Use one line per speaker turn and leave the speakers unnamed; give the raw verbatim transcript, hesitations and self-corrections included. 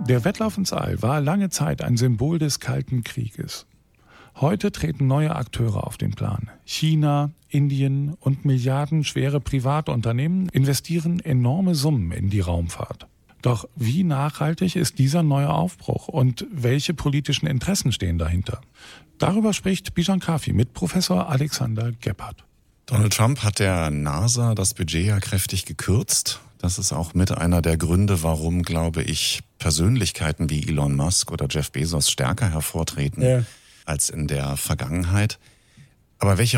Der Wettlauf ins All war lange Zeit ein Symbol des Kalten Krieges. Heute treten neue Akteure auf den Plan. China, Indien und milliardenschwere Privatunternehmen investieren enorme Summen in die Raumfahrt. Doch wie nachhaltig ist dieser neue Aufbruch und welche politischen Interessen stehen dahinter? Darüber spricht Bijan Kafi mit Professor Alexander Gebhardt.
Donald Trump hat der NASA das Budget ja kräftig gekürzt. Das ist auch mit einer der Gründe, warum, glaube ich, Persönlichkeiten wie Elon Musk oder Jeff Bezos stärker hervortreten ja. als in der Vergangenheit. Aber welche